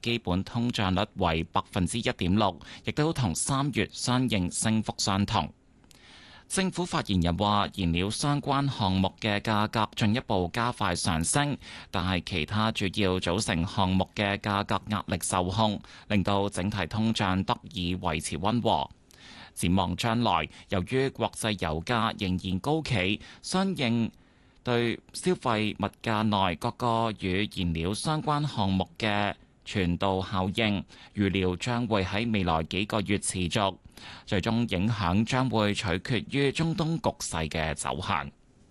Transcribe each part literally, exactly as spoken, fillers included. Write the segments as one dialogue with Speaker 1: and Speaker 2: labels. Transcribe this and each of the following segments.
Speaker 1: 基本通脹率為百分之一點六，亦都同三月相應升幅相同。政府發言人話，燃料相關項目嘅價格進一步加快上升，但係其他主要組成項目嘅價格壓力受控，令到整體通脹得以維持溫和。展望將來，由於國際油價仍然高企，相應對消費物價內各個與燃料相關項目嘅傳導效應，預料將會喺未來幾個月持續。最終影響將會取決於中東局勢嘅走向。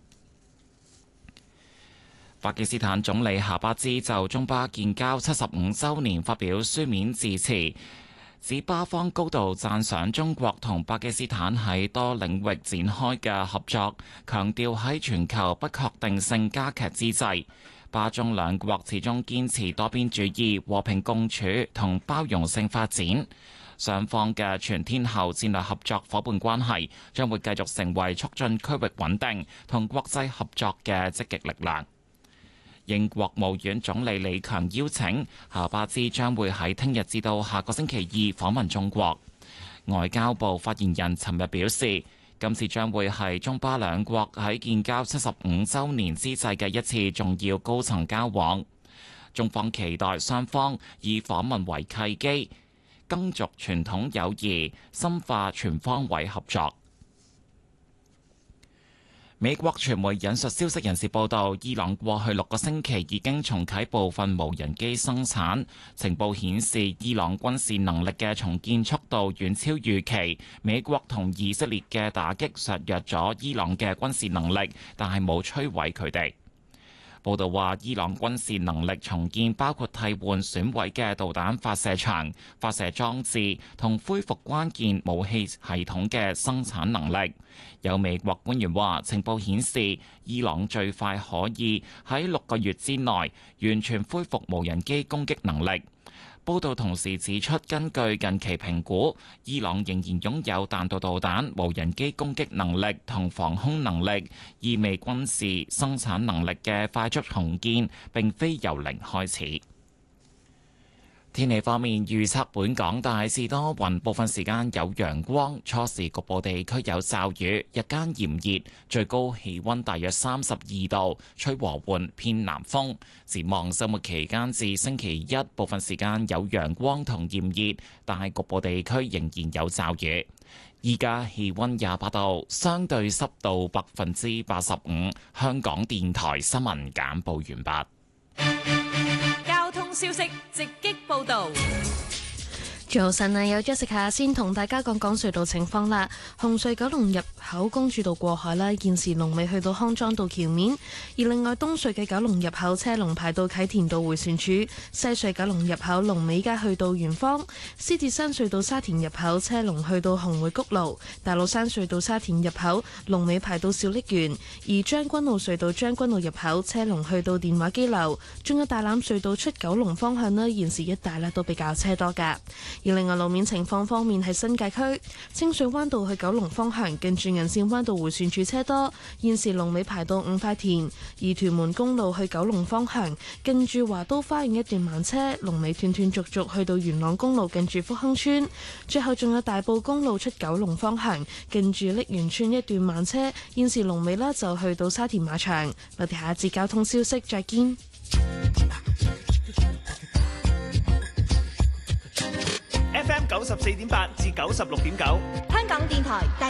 Speaker 1: 巴基斯坦總理夏巴茲就中巴建交七十五週年發表書面致辭，指巴方高度讚賞中國同巴基斯坦喺多領域展開嘅合作，強調喺全球不確定性加劇之際，巴中兩國始終堅持多邊主義、和平共處同包容性發展。雙方嘅全天候戰略合作夥伴關係將會繼續成為促進區域穩定同國際合作嘅積極力量。英國務院總理李強邀請，夏巴茲將會喺聽日至到下個星期二訪問中國。外交部發言人尋日表示，今次將會係中巴兩國喺建交七十五週年之際嘅一次重要高層交往。中方期待雙方以訪問為契機，更續傳統友誼，深化全方位合作。美國傳媒引述消息人士報道，伊朗過去六個星期已經重啟部分無人機生產。情報顯示，伊朗軍事能力嘅重建速度遠超預期。美國同以色列嘅打擊削弱咗伊朗嘅軍事能力，但係冇摧毀佢哋。報道話，伊朗軍事能力重建包括替換損毀嘅導彈發射場、發射裝置同恢復關鍵武器系統嘅生產能力。有美國官員話，情報顯示伊朗最快可以喺六個月之內完全恢復無人機攻擊能力。報道同時指出，根據近期評估，伊朗仍然擁有彈道導彈、無人機攻擊能力同防空能力，意味軍事生產能力嘅快速重建並非由零開始。天氣方面預測，本港大致多雲，部分時間有陽光，初時局部地區有驟雨，日間炎熱，最高氣溫大約三十二度，吹和緩偏南風。展望週末期間至星期一，部分時間有陽光同炎熱，但係局部地區仍然有驟雨。依家氣溫廿八度，相對濕度百分之八十五。香港電台新聞簡報完畢。
Speaker 2: 消息直擊報導。
Speaker 3: 早晨啊，有 Jessica 先同大家講講隧道情況啦。紅隧九龍入口公主道過海啦，現時龍尾去到康莊道橋面；而另外東隧嘅九龍入口車龍排到啟田道迴旋處，西隧九龍入口龍尾街去到圓方，獅子山隧道沙田入口車龍去到紅會谷路，大老山隧道沙田入口龍尾排到小瀝源，而將軍澳隧道將軍澳入口車龍去到電話機樓，仲有大欖隧道出九龍方向呢，現時一帶呢都比較車多噶。而另外路面情況方面，係新界區清水灣道去九龍方向，近住銀線灣道迴旋處車多，現時龍尾排到五塊田；而屯門公路去九龍方向，近住華都花園一段慢車，龍尾斷斷續續去到元朗公路近住福亨村。最後仲有大埔公路出九龍方向，近住瀝源村一段慢車，現時龍尾呢就去到沙田馬場。我哋下一節交通消息再見。
Speaker 4: F M 九十四點八至九十六點九，
Speaker 2: 香港電台。